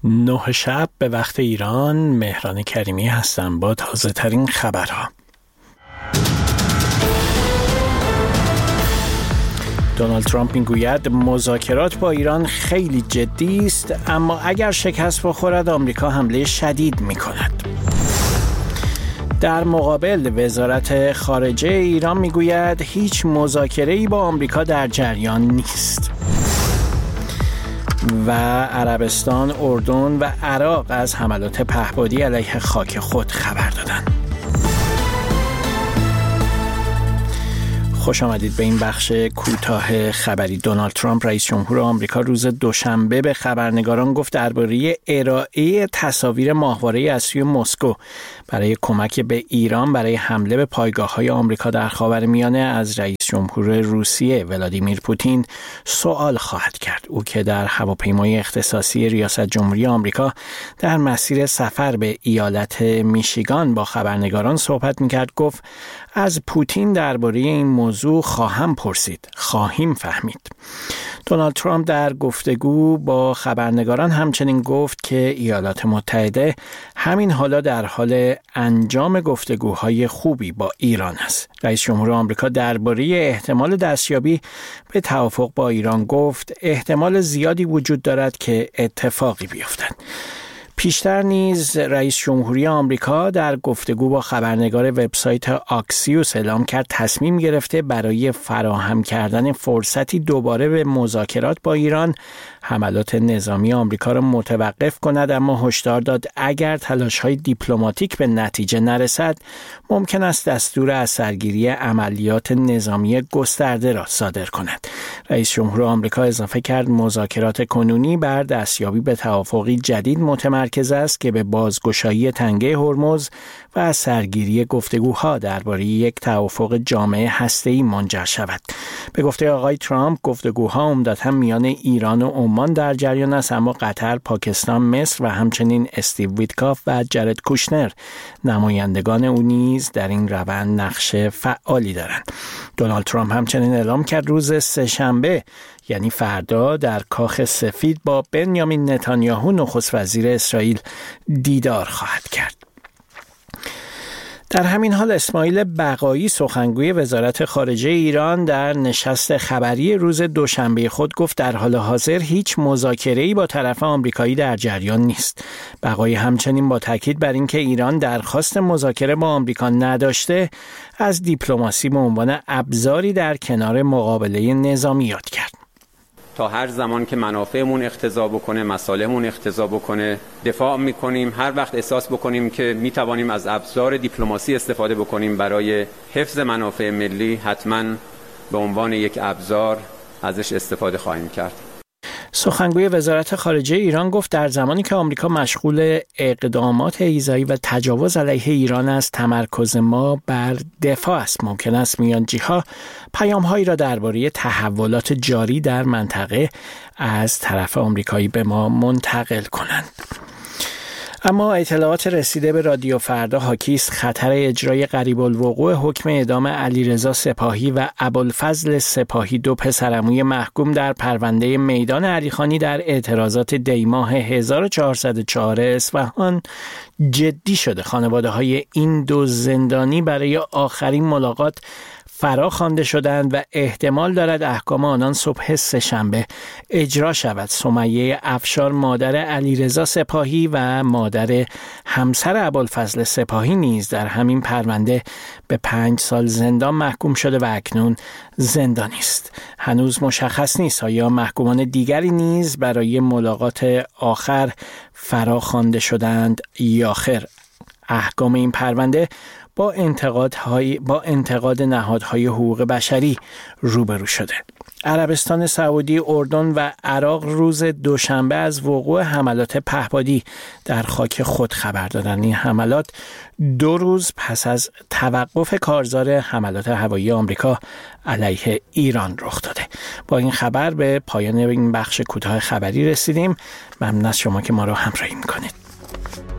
9 شب به وقت ایران. مهران کریمی هستم با تازه ترین خبرها. دونالد ترامپ میگوید مذاکرات با ایران خیلی جدی است، اما اگر شکست بخورد آمریکا حمله شدید میکند. در مقابل وزارت خارجه ایران میگوید هیچ مذاکره‌ای با آمریکا در جریان نیست. و عربستان، اردن و عراق از حملات پهپادی علیه خاک خود خبر دادند. خوش آمدید به این بخش کوتاه خبری. دونالد ترامپ رئیس جمهور آمریکا روز دوشنبه به خبرنگاران گفت درباره ارائه تصاویر ماهواره از سوی مسکو برای کمک به ایران برای حمله به پایگاه‌های آمریکا در خاورمیانه از رئیس جمهور روسیه ولادیمیر پوتین سوال خواهد کرد. او که در هواپیمای اختصاصی ریاست جمهوری آمریکا در مسیر سفر به ایالت میشیگان با خبرنگاران صحبت می‌کرد گفت از پوتین درباره این موضوع خواهیم فهمید. دونالد ترامپ در گفتگو با خبرنگاران همچنین گفت که ایالات متحده همین حالا در حال انجام گفتگوهای خوبی با ایران است. رئیس جمهور آمریکا درباره احتمال دستیابی به توافق با ایران گفت احتمال زیادی وجود دارد که اتفاقی بیفتد. پیشتر نیز رئیس جمهوری آمریکا در گفتگو با خبرنگار وبسایت آکسیوس اعلام کرد تصمیم گرفته برای فراهم کردن فرصتی دوباره به مذاکرات با ایران حملات نظامی آمریکا را متوقف کند، اما هشدار داد اگر تلاش‌های دیپلماتیک به نتیجه نرسد ممکن است دستور از سرگیری عملیات نظامی گسترده را صادر کند. رئیس جمهور آمریکا اضافه کرد مذاکرات کنونی بر دستیابی به توافقی جدید متمرکز است که به بازگشایی تنگه هرمز و از سرگیری گفتگوها درباره یک توافق جامع هسته‌ای منجر شود. به گفته آقای ترامپ گفتگوها عمدتاً میان ایران و عمان در جریان است، اما قطر، پاکستان، مصر و همچنین استیو ویتکاف و جرد کوشنر نمایندگان او نیز در این روند نقش فعالی دارند. دونالد ترامپ همچنین اعلام کرد روز سه‌شنبه یعنی فردا در کاخ سفید با بنیامین نتانیاهو نخست وزیر اسرائیل دیدار خواهد کرد. در همین حال اسماعیل بقایی سخنگوی وزارت خارجه ایران در نشست خبری روز دوشنبه خود گفت در حال حاضر هیچ مذاکره‌ای با طرف آمریکایی در جریان نیست. بقایی همچنین با تاکید بر اینکه ایران درخواست مذاکره با آمریکا نداشته از دیپلماسی به عنوان ابزاری در کنار مقابله نظامی یاد کرد. تا هر زمان که منافعمون اقتضا بکنه، مصالحمون اقتضا بکنه دفاع میکنیم. هر وقت احساس بکنیم که میتوانیم از ابزار دیپلماسی استفاده بکنیم برای حفظ منافع ملی، حتما به عنوان یک ابزار ازش استفاده خواهیم کرد. سخنگوی وزارت خارجه ایران گفت در زمانی که آمریکا مشغول اقدامات ایذایی و تجاوز علیه ایران است، تمرکز ما بر دفاع است. ممکن است میانجی‌ها پیام‌هایی را درباره تحولات جاری در منطقه از طرف آمریکایی به ما منتقل کنند. اما اطلاعات رسیده به رادیو فردا حاکی است خطر اجرای قریب الوقوع حکم اعدام علیرضا سپاهی و ابوالفضل سپاهی، دو پسرعموی محکوم در پرونده میدان علیخانی در اعتراضات دیماه 1404 اصفهان جدی شده. خانواده‌های این دو زندانی برای آخرین ملاقات فرا خوانده شدند و احتمال دارد احکام آنان صبح سه‌شنبه اجرا شود. سمیه افشار مادر علیرضا سپاهی و مادر همسر ابوالفضل سپاهی نیز در همین پرونده به 5 سال زندان محکوم شده و اکنون زندانی است. هنوز مشخص نیست آیا محکومان دیگری نیز برای ملاقات آخر فرا خوانده شدند یا خیر. احکام این پرونده با انتقاد نهادهای حقوق بشری روبرو شده. عربستان سعودی، اردن و عراق روز دوشنبه از وقوع حملات پهپادی در خاک خود خبر دادند. این حملات 2 روز پس از توقف کارزار حملات هوایی آمریکا علیه ایران رخ داده. با این خبر به پایان این بخش کوتاه خبری رسیدیم. ممنون از شما که ما را همراهی می‌کنید.